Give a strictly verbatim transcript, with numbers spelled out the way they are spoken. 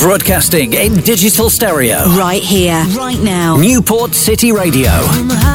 Broadcasting in digital stereo. Right here, right now. Newport City Radio.